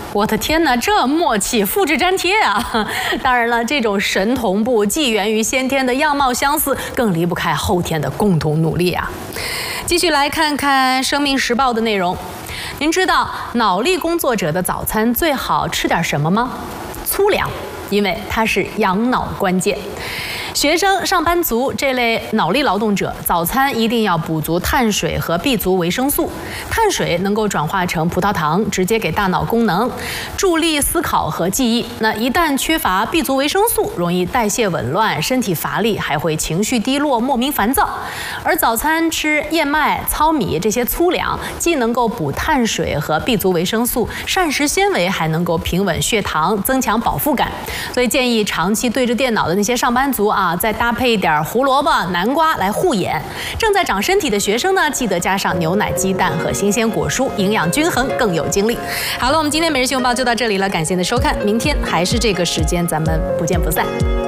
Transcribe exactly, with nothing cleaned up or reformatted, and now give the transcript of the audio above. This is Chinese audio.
我的天哪，这默契，复制粘贴啊！当然了，这种神同步既源于先天的样貌相似，更离不开后天的共同努力啊。继续来看看《生命时报》的内容。您知道脑力工作者的早餐最好吃点什么吗？粗粮，因为它是养脑关键。学生、上班族这类脑力劳动者，早餐一定要补足碳水和 B 族维生素。碳水能够转化成葡萄糖，直接给大脑功能，助力思考和记忆。那一旦缺乏 B 族维生素，容易代谢紊乱，身体乏力，还会情绪低落、莫名烦躁。而早餐吃燕麦、糙米这些粗粮，既能够补碳水和 B 族维生素，膳食纤维还能够平稳血糖，增强饱腹感。所以建议长期对着电脑的那些上班族啊，再搭配一点胡萝卜、南瓜来护眼。正在长身体的学生呢，记得加上牛奶、鸡蛋和新鲜果蔬，营养均衡，更有精力。好了，我们今天每日新闻报就到这里了，感谢您的收看，明天还是这个时间，咱们不见不散。